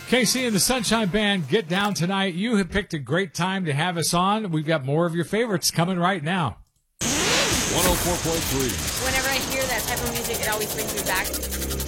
Casey and the Sunshine Band, get down tonight. You have picked a great time to have us on. We've got more of your favorites coming right now. 104.3. Whenever I hear that type of music, it always brings me back